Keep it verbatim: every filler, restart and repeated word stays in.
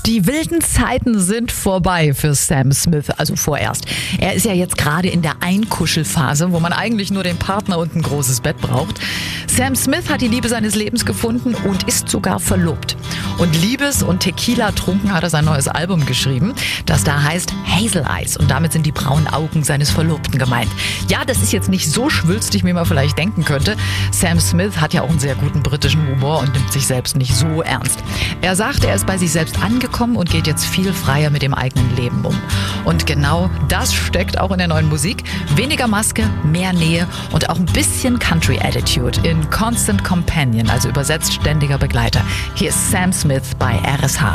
Die wilden Zeiten sind vorbei für Sam Smith, also vorerst. Er ist ja jetzt gerade in der Einkuschelphase, wo man eigentlich nur den Partner und ein großes Bett braucht. Sam Smith hat die Liebe seines Lebens gefunden und ist sogar verlobt. Und Liebes- und Tequila trunken hat er sein neues Album geschrieben, das da heißt Hazel Eyes. Und damit sind die braunen Augen seines Verlobten gemeint. Ja, das ist jetzt nicht so schwülstig, wie man vielleicht denken könnte. Sam Smith hat ja auch einen sehr guten britischen Humor und nimmt sich selbst nicht so ernst. Er sagt, er ist bei sich selbst angekommen und geht jetzt viel freier mit dem eigenen Leben um. Und genau das steckt auch in der neuen Musik. Weniger Maske, mehr Nähe und auch ein bisschen Country-Attitude in Constant Companion, also übersetzt ständiger Begleiter. Hier ist Sam Smith bei R S H.